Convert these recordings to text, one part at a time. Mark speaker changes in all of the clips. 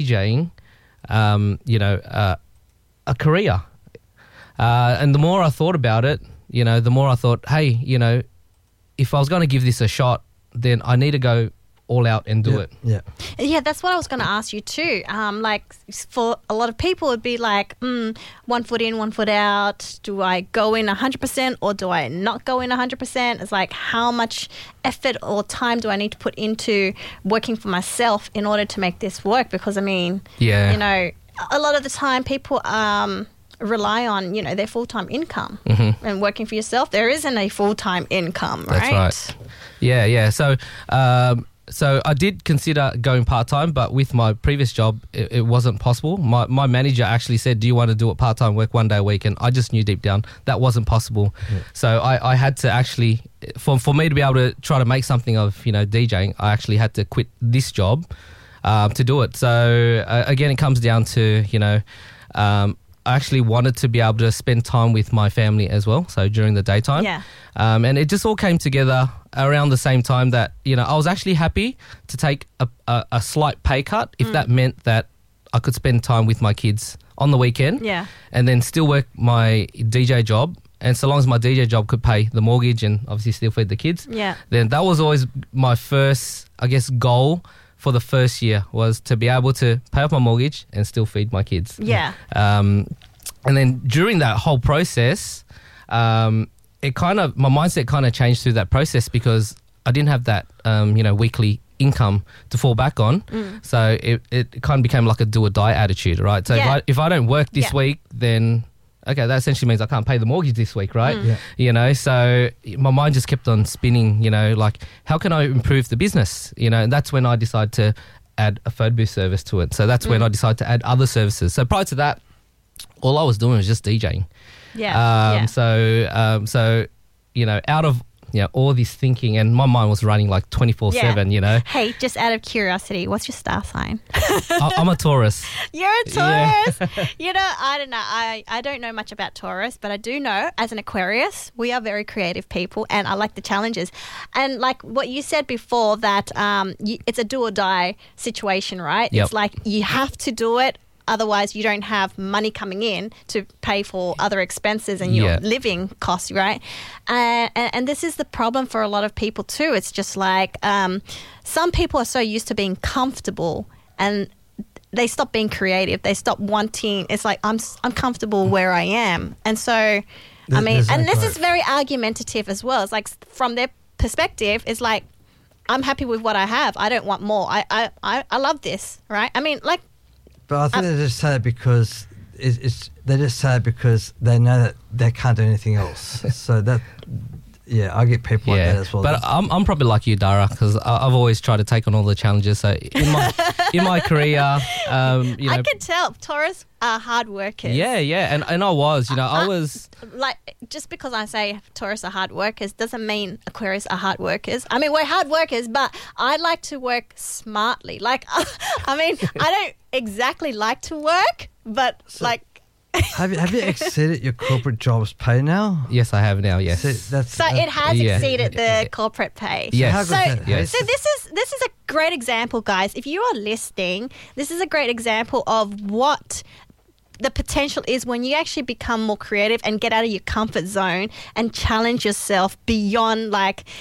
Speaker 1: DJing, a career. And the more I thought about it, the more I thought, hey, if I was going to give this a shot, then I need to go all out and do it.
Speaker 2: Yeah, that's what I was going to ask you too. Like for a lot of people, it'd be like, 1 foot in, 1 foot out. Do I go in 100% or do I not go in 100%? It's like, how much effort or time do I need to put into working for myself in order to make this work? Because a lot of the time people rely on, their full-time income.
Speaker 1: Mm-hmm.
Speaker 2: And working for yourself, there isn't a full-time income, right?
Speaker 1: That's right. Yeah. So I did consider going part-time, but with my previous job, it wasn't possible. My manager actually said, do you want to do it part-time, work 1 day a week? And I just knew deep down that wasn't possible. Yeah. So I had to actually, for me to be able to try to make something of, DJing, I actually had to quit this job to do it. So again, it comes down to, I actually wanted to be able to spend time with my family as well, so during the daytime.
Speaker 2: Yeah.
Speaker 1: And it just all came together around the same time that, I was actually happy to take a slight pay cut if that meant that I could spend time with my kids on the weekend.
Speaker 2: Yeah.
Speaker 1: And then still work my DJ job. And so long as my DJ job could pay the mortgage and obviously still feed the kids, then that was always my first, goal for the first year, was to be able to pay off my mortgage and still feed my kids.
Speaker 2: Yeah.
Speaker 1: And then during that whole process, my mindset kind of changed through that process because I didn't have that, weekly income to fall back on. So it kind of became like a do or die attitude, right? So if I don't work this week, then okay, that essentially means I can't pay the mortgage this week, right? So my mind just kept on spinning, like how can I improve the business? And that's when I decided to add a phone booth service to it. So that's when I decided to add other services. So prior to that, all I was doing was just DJing. So out of all this thinking, and my mind was running like 24/7.
Speaker 2: Hey, just out of curiosity, what's your star sign?
Speaker 1: I'm a Taurus.
Speaker 2: You're a Taurus. I don't know. I don't know much about Taurus, but I do know as an Aquarius, we are very creative people, and I like the challenges. And like what you said before, that it's a do or die situation, right?
Speaker 1: Yep.
Speaker 2: It's like you have to do it. Otherwise, you don't have money coming in to pay for other expenses and your living costs, right? And this is the problem for a lot of people too. It's just like some people are so used to being comfortable and they stop being creative. They stop wanting. It's like I'm comfortable where I am, and so this is very argumentative as well. It's like from their perspective, it's like I'm happy with what I have. I don't want more. I love this, right?
Speaker 3: But I think they just say it because they just say it because they know that they can't do anything else. So that, I get people like that as well.
Speaker 1: But I'm probably like you, Dara, because I've always tried to take on all the challenges. So in my career,
Speaker 2: I can tell Taurus are hard workers.
Speaker 1: Yeah, and I was, I was
Speaker 2: like, just because I say Taurus are hard workers doesn't mean Aquarius are hard workers. I mean, we're hard workers, but I like to work smartly. Like, I don't exactly like to work, but
Speaker 3: Have you exceeded your corporate job's pay now?
Speaker 1: Yes, I have now. Yes.
Speaker 2: So it has exceeded the corporate pay.
Speaker 1: Yes.
Speaker 2: So this is a great example, guys. If you are listening, this is a great example of what the potential is when you actually become more creative and get out of your comfort zone and challenge yourself beyond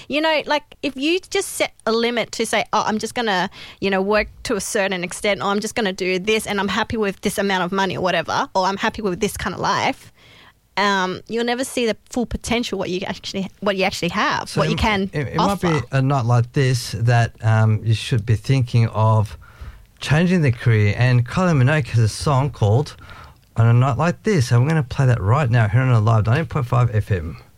Speaker 2: if you just set a limit to say, I'm just going to, work to a certain extent, or I'm just going to do this and I'm happy with this amount of money or whatever, or I'm happy with this kind of life, you'll never see the full potential what you actually have, so what you can
Speaker 3: it
Speaker 2: offer.
Speaker 3: Might be a night like this that you should be thinking of changing the career. And Kylie Minogue has a song called On a Night Like This, and we're going to play that right now here on a live 90.5 FM.